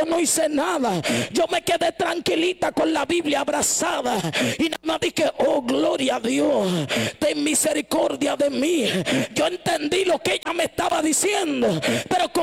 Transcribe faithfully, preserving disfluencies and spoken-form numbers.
no hice nada. Yo me quedé tranquilita con la Biblia abrazada y nada más dije, oh gloria a Dios, ten misericordia de mí. Yo entendí lo que ella me estaba diciendo, pero